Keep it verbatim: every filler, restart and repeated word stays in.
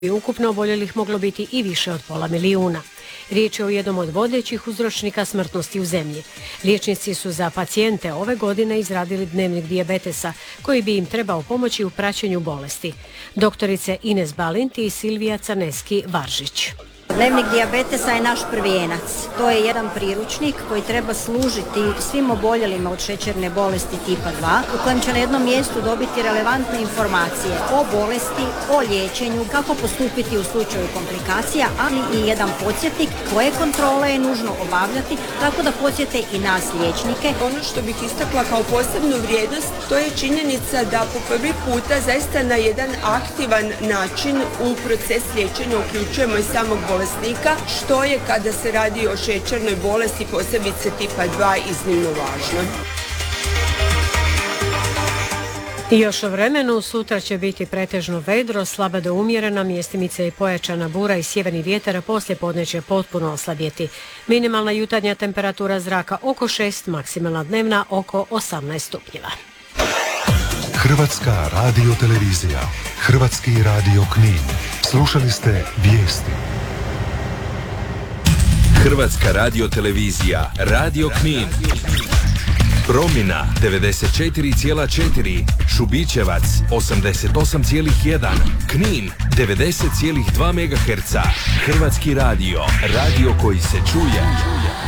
bi ukupno oboljelih moglo biti i više od pola milijuna. Riječ je o jednom od vodećih uzročnika smrtnosti u zemlji. Liječnici su za pacijente ove godine izradili dnevnik dijabetesa koji bi im trebao pomoći u praćenju bolesti. Doktorice Ines Balinti i Silvija Caneski-Varžić. Dnevnik dijabetesa je naš prvijenac. To je jedan priručnik koji treba služiti svim oboljelima od šećerne bolesti tipa dva, u kojem će na jednom mjestu dobiti relevantne informacije o bolesti, o liječenju, kako postupiti u slučaju komplikacija, ali i jedan podsjetnik koje kontrole je nužno obavljati, tako da podsjete i nas liječnike. Ono što bih istakla kao posebnu vrijednost, to je činjenica da po prvi puta zaista na jedan aktivan način u proces liječenja uključujemo i samog bolesnika, što je kada se radi o šećernoj bolesti, posebice tipa dva, iznimno važno. I još o vremenu, sutra će biti pretežno vedro, slaba do umjerena, mjestimice i pojačana bura i sjeverni vjetar, a poslije podne će potpuno oslabjeti. Minimalna jutarnja temperatura zraka oko šest, maksimalna dnevna oko osamnaest stupnjeva. Hrvatska radiotelevizija, Hrvatski radio Knin. Slušali ste vijesti. Hrvatska radiotelevizija, Radio Knin. Promina devedeset četiri zarez četiri, Šubićevac osamdeset osam zarez jedan, Knin devedeset zarez dva megaherca. Hrvatski radio, radio koji se čuje.